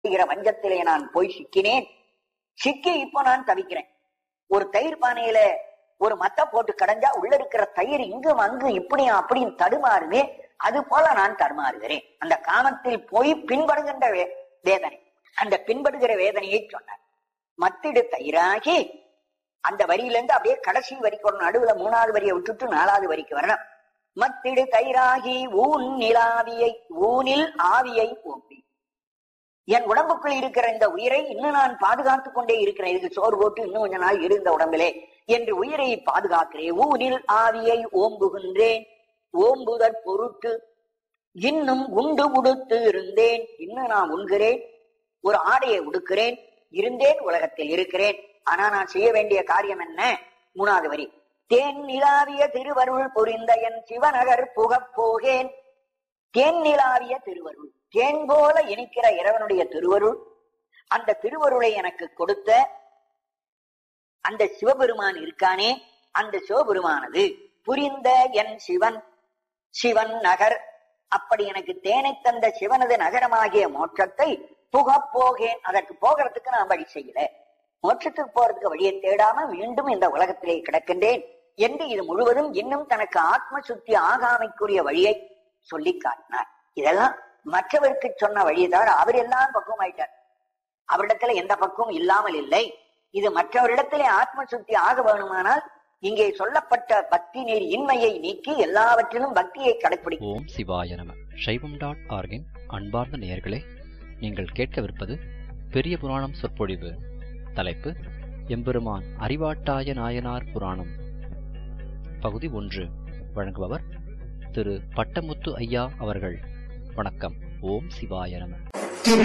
வஞ்சத்திலே நான் போய் சிக்கினேன். சிக்கி இப்போ நான் தவிக்கிறேன். ஒரு தயிர் பானையில ஒரு மத்த போட்டு கடைஞ்சா உள்ள இருக்கிற தயிர் இங்கும் அங்கு இப்படியும் அப்படியும் தடுமாறுமே, அது போல நான் தடுமாறுகிறேன். அந்த காமத்தில் போய் பின்படுகின்ற வேதனை, அந்த பின்படுகிற வேதனையை சொன்னார். மத்திடு தயிராகி அந்த வரியிலிருந்து அப்படியே கடைசி வரிக்கு வரணும். நடுவுல 3வது வரியை விட்டுட்டு 4வது வரிக்கு வரணும். மத்திடு தயிராகி ஊன் நிலாவியை, ஊனில் ஆவியை ஓம்பி, என் உடம்புக்குள் இருக்கிற இந்த உயிரை இன்னும் நான் பாதுகாத்துக் கொண்டே இருக்கிறேன். இதுக்கு சோறு போட்டு இன்னும் கொஞ்ச நாள் இருந்த உடம்பிலே என்று உயிரை பாதுகாக்கிறேன். ஊனில் ஆவியை ஓம்புகின்றேன். ஓம்புதற் பொருட்டு இன்னும் உண்டு உடுத்து இருந்தேன். இன்னும் நான் உண்கிறேன், ஒரு ஆடையை உடுக்கிறேன், இருந்தேன், உலகத்தில் இருக்கிறேன். ஆனா நான் செய்ய வேண்டிய காரியம் என்ன? 3வது வரி. தேன் நிலாவிய திருவருள் புரிந்த என் சிவநகர் புகப் போகேன். தேன் நிலாவிய திருவருள், தேன் போல இனிக்கிற இறைவனுடைய திருவருள், அந்த திருவருளை எனக்கு கொடுத்த அந்த சிவபெருமான் இருக்கானே, அந்த சிவபெருமானது புரிந்த என் சிவன், சிவன் நகர், அப்படி எனக்கு தேனை தந்த சிவனது நகரமாகிய மோட்சத்தை புகப் போகேன். அதற்கு போகிறதுக்கு நான் வழி செய்யல. மோட்சத்துக்கு போறதுக்கு வழியை தேடாம மீண்டும் இந்த உலகத்திலே கிடக்கின்றேன் என்று இது முழுவதும் இன்னும் தனக்கு ஆத்ம சுத்தி ஆகாமைக்குரிய வழியை சொல்லி காட்டினார். இதெல்லாம் மற்றவருக்கு சொன்ன வழியை தவிர அவர் எல்லாம் பக்குவம் ஆயிட்டார். அவரிடத்துல எந்த பக்குவம் இல்லாமல் இல்லை. இது மற்றவரிடத்திலே ஆத்ம சுத்தி ஆக வேணுமானால் இங்கே சொல்லப்பட்ட பக்தி நீர் இன்மையை நீக்கி எல்லாவற்றிலும் பக்தியை கடைபிடிக்கும். ஓம் சிவாய நம. சைவம்.org-இன் அன்பார்ந்த நேயர்களே, நீங்கள் கேட்கவிருப்பது பெரிய புராணம் சொற்பொழிவு. தலைப்பு எம்பெருமான் அறிவாட்டாய நாயனார் புராணம், பகுதி 1. வழங்குபவர் திரு பட்டமுத்து ஐயா அவர்கள். வணக்கம். ஓம் சிவாய நம.